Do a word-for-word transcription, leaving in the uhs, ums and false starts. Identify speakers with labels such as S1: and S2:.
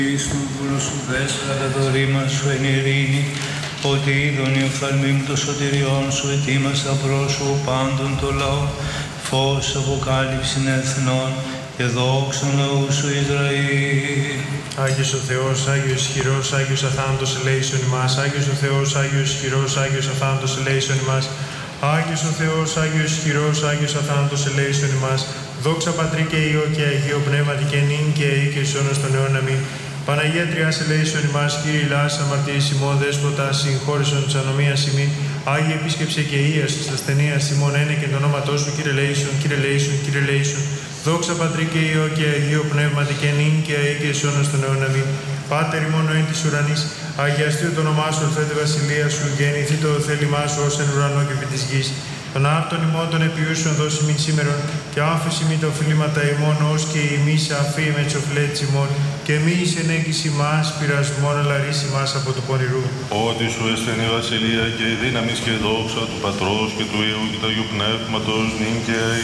S1: Στον βούλο σου δέσρα τα δωρήμα σου εν ειρήνη, ότι είδον η οφθαλμή μου των σωτηριών σου ετοίμασα πρόσωπο πάντων το λαό, φως αποκάλυψην εθνών και δόξαν λαού σου Ισραήλ.
S2: Άγιος ο Θεός, Άγιος ισχυρός, Άγιος αθάνατος ελέησον ημάς. Άγιος ο Θεός, Άγιος ισχυρός, Άγιος αθάνατος ελέησον ημάς. Άγιος ο Θεός, Άγιος ισχυρός, Άγιος αθάνατος ελέησον ημάς. Δόξα Πατρί και Υιό και Αγίο Πνεύματι και νυν και αεί και εις αιώνας των αιώνων αμήν. Παναγία Τριάς ελέησον ημάς, Κύριε Ηλάς, αμαρτίας ημών, Δέσποτα, συγχώρησον της ανομίας ημίν. Άγιε επίσκεψε και Ίας της ασθενείας ημών, ένε και το όνόματό σου, Κύριε ελέησον, Κύριε ελέησον, Κύριε ελέησον. Δόξα Πατρί και Υιό και Αγίο Πνεύματι και νυν και αεί και εις αιώνας των αιώνων αμήν. Πάτερ ημών ο εν της ουρανής, αγιαστεί το όνομά σου, ορθέτε βασιλεία σου, γεννηθεί το θέλημά σου ως εν ουρανό και επί της γης. Τον άρτον ημών των επιούσεων δώσει μην σήμερον, και άφηση μη τα οφειλήματα ημών, ως και ημείς αφή με τις οφειλέτης ημών, και μη εις ενέγγιση μας πειρασμόν, αλλά ρίση μας από του πονηρού.
S3: Ότι σου έστεν η βασιλεία και η δύναμις και η δόξα του Πατρός και του Υιού και του Αγίου Πνεύματος, νυν και αεί